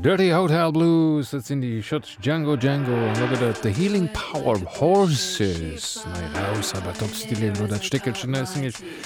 Dirty Hotel Blues, dat sind die Shots Django The Healing Power of Horses raus, aber top Stil nur dat Steckelchen